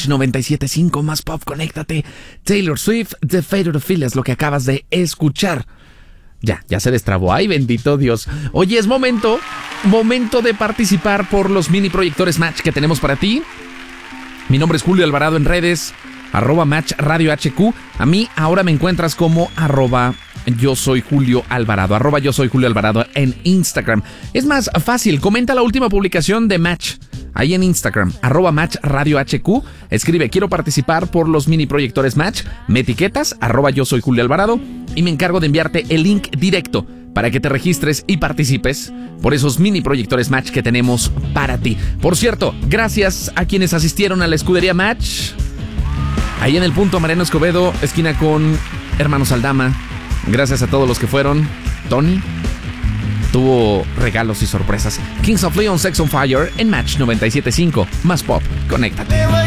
Match 97.5, más pop, conéctate. Taylor Swift, The Fate of Phil es lo que acabas de escuchar. Ya se destrabó. ¡Ay, bendito Dios! Oye, es momento de participar por los mini proyectores Match que tenemos para ti. Mi nombre es Julio Alvarado en redes, @Match Radio HQ. A mí ahora me encuentras como @Yo Soy Julio Alvarado, @Yo Soy Julio Alvarado en Instagram. Es más fácil, comenta la última publicación de Match ahí en Instagram, @Match Radio HQ. Escribe, quiero participar por los mini proyectores Match. Me etiquetas, @Yo Soy Julio Alvarado. Y me encargo de enviarte el link directo para que te registres y participes por esos mini proyectores Match que tenemos para ti. Por cierto, gracias a quienes asistieron a la escudería Match. Ahí en el punto Mariano Escobedo, esquina con Hermanos Aldama. Gracias a todos los que fueron. Tony tuvo regalos y sorpresas. Kings of Leon, Sex on Fire en Match 97.5. Más pop, conéctate.